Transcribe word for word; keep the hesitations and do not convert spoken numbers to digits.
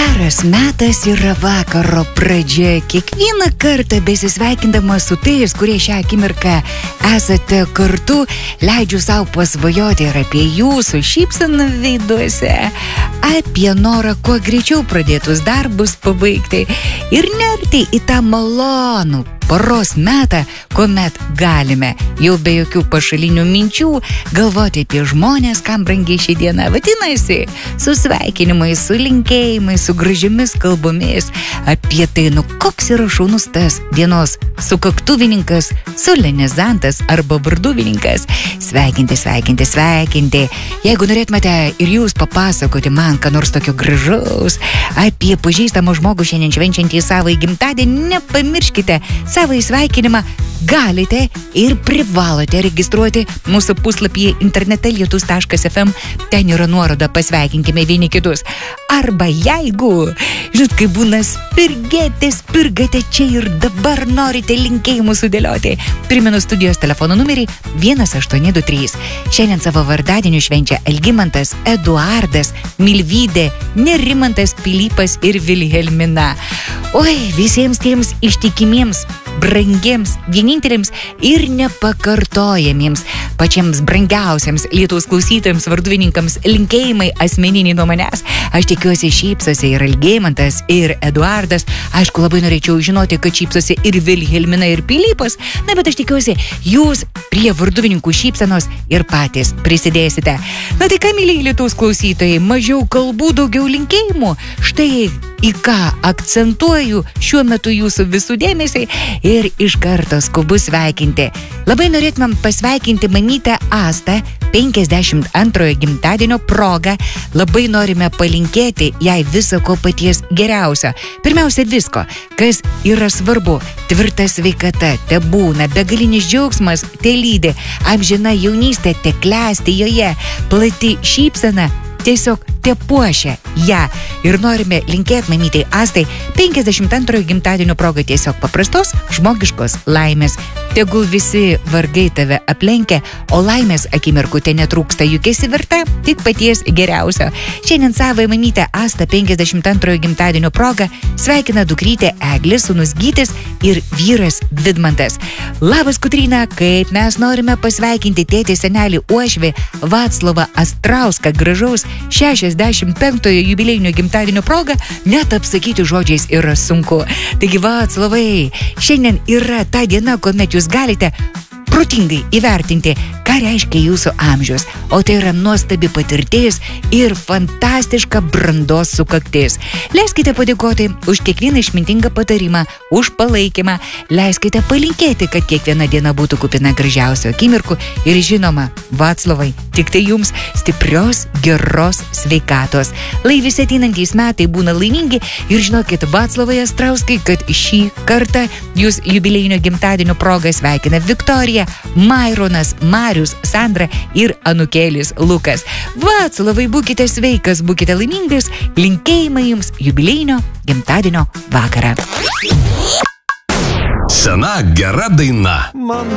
Geras metas yra vakaro pradžia. Kiekvieną kartą besisveikindama su tais, kurie šią akimirką esate kartu, leidžiu savo pasvajoti ir apie jūsų šypseną veiduose, apie norą kuo greičiau pradėtus darbus pabaigti ir nerti į tą malonų poros metą, kuomet galime jau be jokių pašalinių minčių galvoti apie žmonės, kam brangiai ši diena. Vadinasi, su sveikinimais, su linkėjimais, su gražiamis kalbomis, apie tai, nu koks yra šaunus tas dienos sukaktuvininkas, solenizantas arba varduvininkas. Sveikinti, sveikinti, sveikinti. Jeigu norėtumėte ir jūs papasakoti man, ką nors tokio gražaus, apie pažįstamą žmogų šiandien švenčiantį savo gimtadienį, nepamirškite savo įsveikinimą galite ir privalote registruoti mūsų puslapyje internete lietus taškas ef em. Ten yra nuoroda pasveikinkime vieni kitus. Arba jeigu, žinot, kai būna spirgėte, spirgate čia ir dabar norite linkėjimus sudėlioti, primenu studijos telefono numerį vienas aštuoni du trys. Šiandien savo vardadienį švenčia Algimantas, Eduardas, Milvydė, Nerimantas, Pilypas ir Vilhelmina. Oi, visiems tiems ištikimiems, brangiems, vieninteliams ir nepakartojamiems, pačiams brangiausiams Lietuvos klausytojams, varduvininkams linkėjimai asmeniniai nuo manęs. Aš tikiuosi šypsosi ir Algimantas, ir Eduardas. Aišku, labai norėčiau žinoti, kad šypsosi ir Vilhelmina, ir Pilypas. Na, bet aš tikiuosi, jūs prie varduvininkų šypsenos ir patys prisidėsite. Na tai ką, myliai Lietuvos klausytojai, mažiau kalbų, daugiau linkėjimų. Štai į ką akcentuoju šiuo metu jūsų visų dėmesį ir iš karto skubu sveikinti. Labai norėtumėm pasveikinti mamytę Astą penkiasdešimt antrojo gimtadienio proga. Labai norime palinkėti jai viso ko paties geriausio. Pirmiausia visko, kas yra svarbu. Tvirta sveikata, tebūna, begalinis džiaugsmas, te lydi, amžina jaunystė, te klesti joje, plati šypsena, tiesiog te puošia ją. Ir norime linkėti mamytei Astai penkiasdešimt antrojo gimtadienio proga tiesiog paprastos žmogiškos laimės. Tegul visi vargai tave aplenkia, o laimės akimirkų te netrūksta, juk esi verta tik paties geriausio. Šiandien savo mamytę Astą penkiasdešimt antrojo gimtadienio proga sveikina dukrytė Eglė, sūnus Gytis ir vyras Vidmantas. Labas, Kotryna, kaip mes norime pasveikinti tėtį senelį uošvį Vaclovą Astrauską gražaus šešiasdešimt penktojo jubiliejinio gimtadienio proga, net apsakyti žodžiais yra sunku. Taigi, Vaclovai, šiandien yra ta diena, kuomet jūs galite protingai įvertinti, ką reiškia jūsų amžius. O tai yra nuostabi patirtis ir fantastiška brandos sukaktis. Leiskite padėkoti už kiekvieną išmintingą patarimą, už palaikymą. Leiskite palinkėti, kad kiekviena diena būtų kupina gražiausio akimirkų. Ir žinoma, Vaclovai, tik tai jums stiprios, geros sveikatos. Lai visi ateinantys metai būna laimingi ir žinokit, Vaclovai Astrauskai, kad šį kartą jūs jubiliejinio gimtadienio proga sveikina Viktorija, Maironas, Marius, Sandra ir anūkėlis Lukas. Vaclovai, būkite sveikas, būkite laimingas, linkėjimai jums jubiliejinio gimtadienio vakarą. Sena gera daina.